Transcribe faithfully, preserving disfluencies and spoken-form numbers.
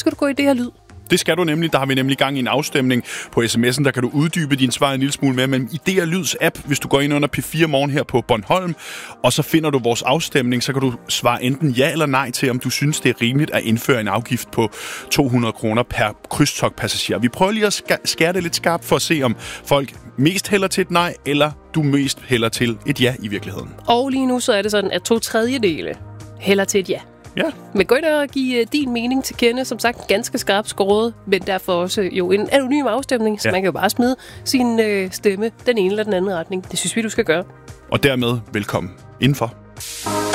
skal du gå i det her lyd. Det skal du nemlig. Der har vi nemlig gang i en afstemning på sms'en. Der kan du uddybe din svar en lille smule mere. Men i D R Lyds app, hvis du går ind under P fire Morgen her på Bornholm, og så finder du vores afstemning, så kan du svare enten ja eller nej til, om du synes, det er rimeligt at indføre en afgift på to hundrede kroner per krydstogtpassager. Vi prøver lige at skære det lidt skarpt for at se, om folk mest hælder til et nej, eller du mest hælder til et ja i virkeligheden. Og lige nu så er det sådan, at to tredjedele hælder til et ja. Ja. Men gå ind og give din mening til kende. Som sagt, ganske skarpt skåret, men derfor også jo en anonym afstemning, så ja. Man kan jo bare smide sin øh, stemme den ene eller den anden retning. Det synes vi, du skal gøre. Og dermed velkommen indenfor.